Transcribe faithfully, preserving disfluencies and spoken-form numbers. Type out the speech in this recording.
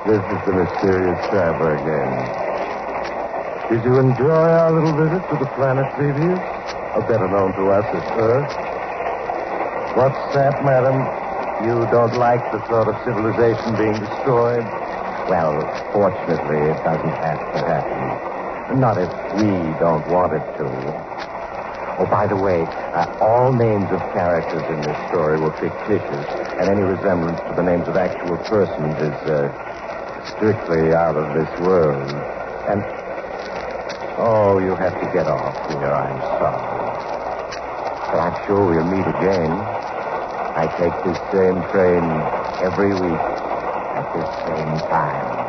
This is the mysterious traveler again. Did you enjoy our little visit to the planet Phoebus, or better known to us as Earth? What's that, madam? You don't like the sort of civilization being destroyed? Well, fortunately, it doesn't have to happen. Not if we don't want it to. Oh, by the way, uh, all names of characters in this story were fictitious, and any resemblance to the names of actual persons is uh, strictly out of this world. And, oh, you have to get off here. I'm sorry. But I'm sure we'll meet again. I take this same train every week at this same time.